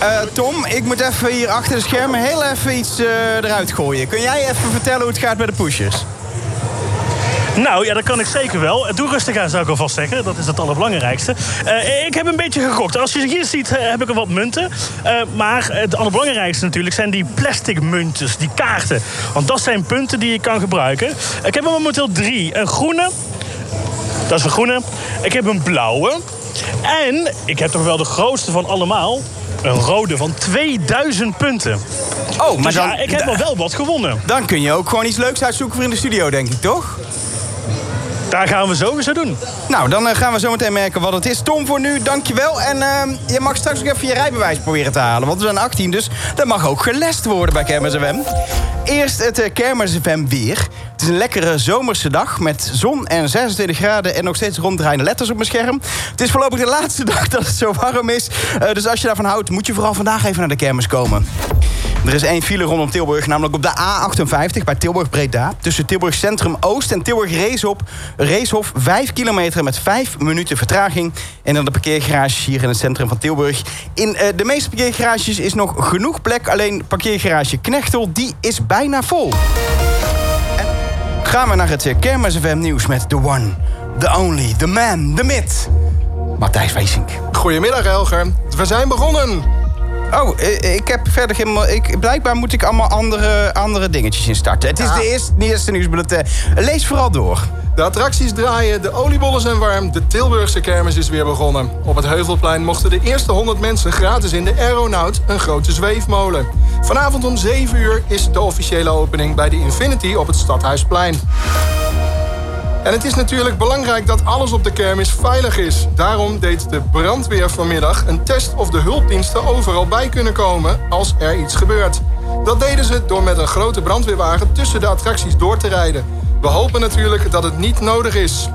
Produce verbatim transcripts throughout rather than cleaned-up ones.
Uh, Tom, ik moet even hier achter de schermen heel even iets uh, eruit gooien. Kun jij even vertellen hoe het gaat bij de pushers? Nou, ja, dat kan ik zeker wel. Doe rustig aan, zou ik alvast zeggen. Dat is het allerbelangrijkste. Uh, ik heb een beetje gegokt. Als je hier ziet, uh, heb ik er wat munten. Uh, maar het allerbelangrijkste natuurlijk zijn die plastic muntjes, die kaarten. Want dat zijn punten die je kan gebruiken. Ik heb er momenteel drie. Een groene. Dat is een groene. Ik heb een blauwe. En ik heb toch wel de grootste van allemaal. Een rode van tweeduizend punten. Oh, maar dus dan, ja, ik heb al wel wat gewonnen. Dan kun je ook gewoon iets leuks uitzoeken voor in de studio, denk ik, toch? Daar gaan we sowieso doen. Nou, dan uh, gaan we zo meteen merken wat het is. Tom, voor nu, dankjewel. En uh, je mag straks ook even je rijbewijs proberen te halen. Want we zijn achttien, dus dat mag ook gelest worden bij Kermis F M. Eerst het uh, Kermis F M weer. Het is een lekkere zomerse dag met zon en zesentwintig graden... en nog steeds ronddraaiende letters op mijn scherm. Het is voorlopig de laatste dag dat het zo warm is. Uh, dus als je daarvan houdt, moet je vooral vandaag even naar de kermis komen. Er is één file rondom Tilburg, namelijk op de A achtenvijftig bij Tilburg-Breda. Tussen Tilburg Centrum Oost en Tilburg Reeshof. Reeshof, vijf kilometer met vijf minuten vertraging. En dan de parkeergarages hier in het centrum van Tilburg. In uh, de meeste parkeergarages is nog genoeg plek. Alleen parkeergarage Knechtel, die is bijna vol. En gaan we naar het uh, Kermis F M nieuws met the one, the only, the man, the myth. Matthijs Weesink. Goedemiddag, Elger. We zijn begonnen. Oh, ik heb verder helemaal... Ik, blijkbaar moet ik allemaal andere, andere dingetjes instarten. Het is ja. de eerste, de eerste nieuwsbulletin. Lees vooral door. De attracties draaien, de oliebollen zijn warm... de Tilburgse kermis is weer begonnen. Op het Heuvelplein mochten de eerste honderd mensen gratis in de Aeronaut... een grote zweefmolen. Vanavond om zeven uur is de officiële opening... bij de Infinity op het Stadhuisplein. En het is natuurlijk belangrijk dat alles op de kermis veilig is. Daarom deed de brandweer vanmiddag een test of de hulpdiensten overal bij kunnen komen als er iets gebeurt. Dat deden ze door met een grote brandweerwagen tussen de attracties door te rijden. We hopen natuurlijk dat het niet nodig is.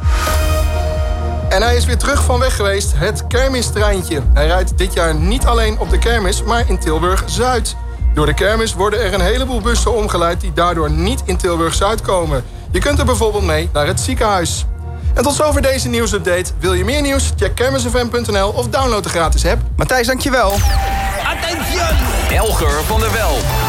En hij is weer terug van weg geweest, het kermistreintje. Hij rijdt dit jaar niet alleen op de kermis, maar in Tilburg-Zuid. Door de kermis worden er een heleboel bussen omgeleid die daardoor niet in Tilburg-Zuid komen. Je kunt er bijvoorbeeld mee naar het ziekenhuis. En tot zover deze nieuwsupdate. Wil je meer nieuws? Check kermis f m punt n l of download de gratis app. Matthijs, dankjewel. Attention! Elger van der Wel.